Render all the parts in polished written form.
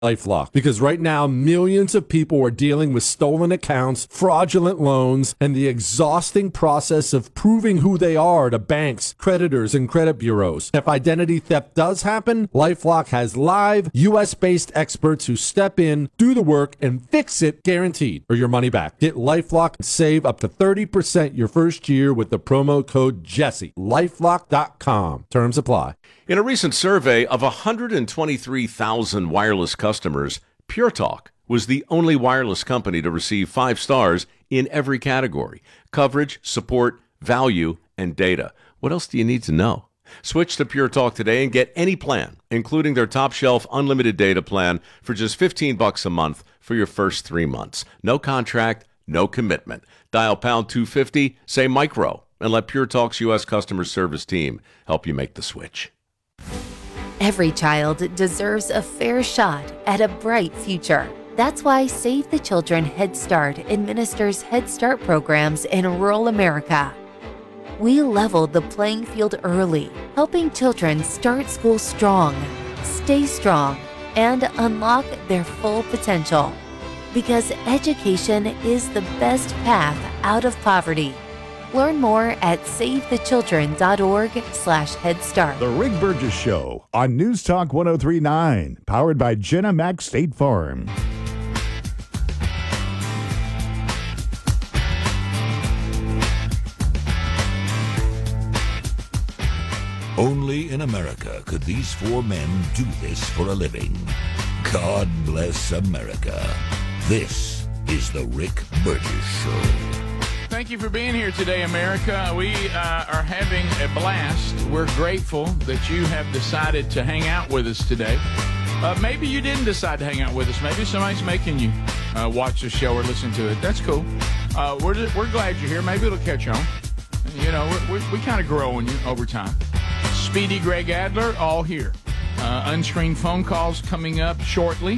LifeLock. Because right now, millions of people are dealing with stolen accounts, fraudulent loans, and the exhausting process of proving who they are to banks, creditors, and credit bureaus. If identity theft does happen, LifeLock has live, U.S.-based experts who step in, do the work, and fix it guaranteed, or your money back. Get LifeLock and save up to 30% your first year with the promo code Jesse. LifeLock.com. Terms apply. In a recent survey of 123,000 wireless customers, Pure Talk was the only wireless company to receive 5 stars in every category: coverage, support, value, and data. What else do you need to know? Switch to Pure Talk today and get any plan, including their top shelf unlimited data plan, for just $15 a month for your first 3 months. No contract, no commitment. Dial pound 250, say micro, and let Pure Talk's U.S. customer service team help you make the switch. Every child deserves a fair shot at a bright future. That's why Save the Children Head Start administers Head Start programs in rural America. We leveled the playing field early, helping children start school strong, stay strong, and unlock their full potential. Because education is the best path out of poverty. Learn more at savethechildren.org/Head Start. The Rick Burgess Show on News Talk 103.9, powered by Jenna Mac State Farm. Only in America could these 4 men do this for a living. God bless America. This is the Rick Burgess Show. Thank you for being here today, America. We are having a blast. We're grateful that you have decided to hang out with us today. Maybe you didn't decide to hang out with us. Maybe somebody's making you watch the show or listen to it. That's cool. We're glad you're here. Maybe it'll catch on. You know, we kind of grow on you over time. Speedy, Greg Adler, all here. Unscreened phone calls coming up shortly.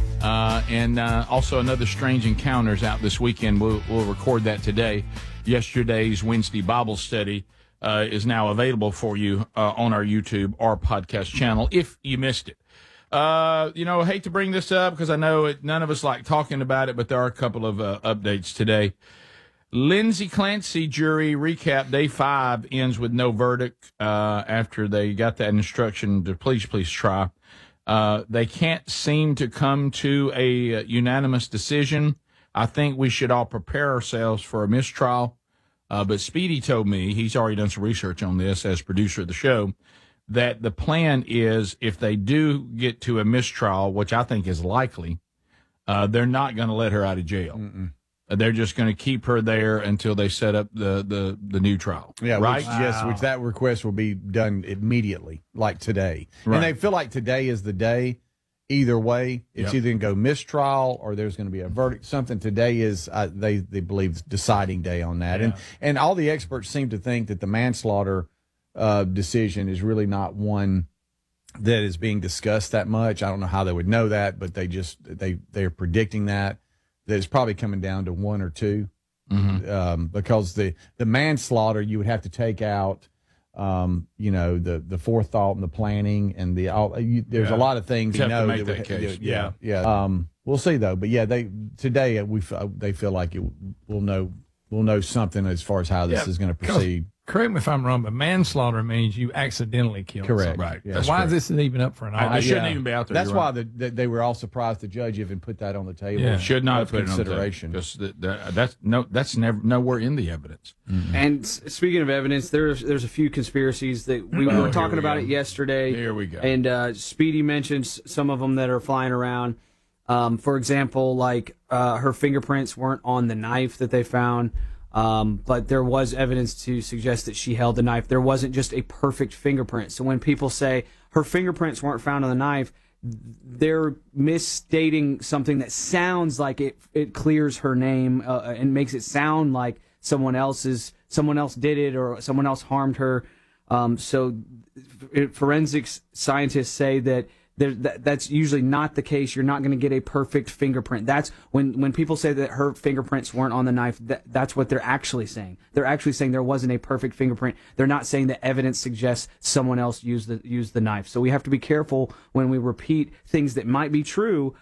And also another Strange Encounters out this weekend. We'll record that today. Yesterday's Wednesday Bible study is now available for you on our YouTube or podcast channel if you missed it. I hate to bring this up because I know none of us like talking about it, but there are a couple of updates today. Lindsay Clancy jury recap, day 5 ends with no verdict after they got that instruction to please try. They can't seem to come to a unanimous decision. I think we should all prepare ourselves for a mistrial. But Speedy told me, he's already done some research on this as producer of the show, that the plan is if they do get to a mistrial, which I think is likely, they're not going to let her out of jail. They're just going to keep her there until they set up the new trial. Yeah, right? Which that request will be done immediately, like today. Right. And they feel like today is the day. Either way, it's either going to go mistrial or there's going to be a verdict. Something today is, they believe, deciding day on that. Yeah. And all the experts seem to think that the manslaughter decision is really not one that is being discussed that much. I don't know how they would know that, but they're predicting that it's probably coming down to 1 or 2, because the manslaughter, you would have to take out, the forethought and the planning and there's a lot of things you have to make that case. We'll see though. But yeah, they feel like we'll know something as far as how this is going to proceed. Correct me if I'm wrong, but manslaughter means you accidentally killed Correct. somebody. Yeah. So why is this even up for an It audience? shouldn't even be out there. That's why they were all surprised the judge even put that on the table. Yeah. Should not have put consideration. it on the table. That's never nowhere in the evidence. And speaking of evidence, there's a few conspiracies that we were talking about it yesterday. Here we go. And Speedy mentions some of them that are flying around. For example, like her fingerprints weren't on the knife that they found. But there was evidence to suggest that she held the knife. There wasn't just a perfect fingerprint. So when people say her fingerprints weren't found on the knife, they're misstating something that sounds like it clears her name and makes it sound like someone else did it or someone else harmed her. So forensics scientists say that That's usually not the case. You're not going to get a perfect fingerprint. That's when people say that her fingerprints weren't on the knife, that's what they're actually saying. They're actually saying there wasn't a perfect fingerprint. They're not saying that evidence suggests someone else used the knife. So we have to be careful when we repeat things that might be true,